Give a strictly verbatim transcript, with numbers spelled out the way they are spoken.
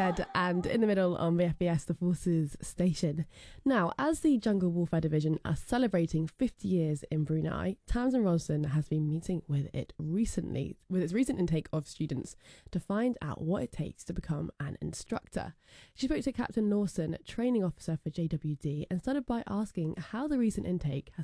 said, and in the middle on V F B S, the Forces Station. Now, as the Jungle Warfare Division are celebrating fifty years in Brunei, Tamsin Ronson has been meeting with it recently, with its recent intake of students, to find out what it takes to become an instructor. She spoke to Captain Lawson, training officer for J W D, and started by asking how the recent intake has